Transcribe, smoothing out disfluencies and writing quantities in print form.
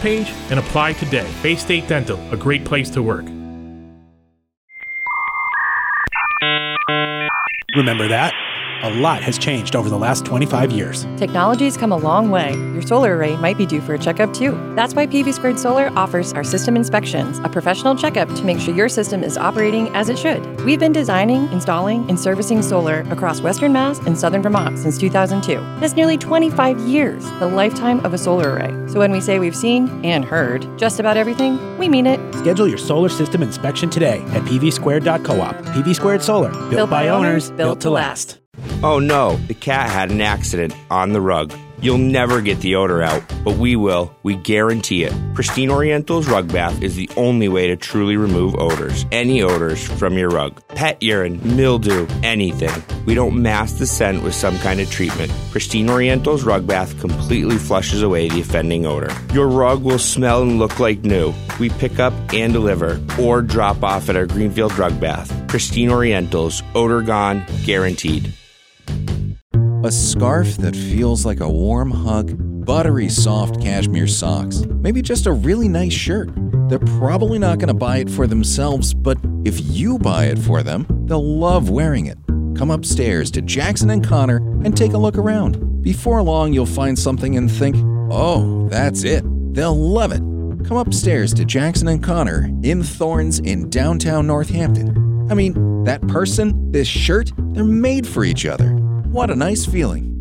page and apply today. Bay State Dental, a great place to work. Remember that? A lot has changed over the last 25 years. Technology's come a long way. Your solar array might be due for a checkup too. That's why PV Squared Solar offers our system inspections, a professional checkup to make sure your system is operating as it should. We've been designing, installing, and servicing solar across Western Mass and Southern Vermont since 2002. That's nearly 25 years, the lifetime of a solar array. So when we say we've seen and heard just about everything, we mean it. Schedule your solar system inspection today at pvsquared.coop. PV Squared Solar, built by owners, built to last. Oh no, the cat had an accident on the rug. You'll never get the odor out, but we will. We guarantee it. Pristine Oriental's Rug Bath is the only way to truly remove odors. Any odors from your rug. Pet urine, mildew, anything. We don't mask the scent with some kind of treatment. Pristine Oriental's Rug Bath completely flushes away the offending odor. Your rug will smell and look like new. We pick up and deliver or drop off at our Greenfield Rug Bath. Pristine Oriental's, odor gone, guaranteed. A scarf that feels like a warm hug, buttery soft cashmere socks, maybe just a really nice shirt. They're probably not going to buy it for themselves, but if you buy it for them, they'll love wearing it. Come upstairs to Jackson & Connor and take a look around. Before long, you'll find something and think, oh, that's it. They'll love it. Come upstairs to Jackson & Connor in Thorns in downtown Northampton. I mean, that person, this shirt, they're made for each other. What a nice feeling.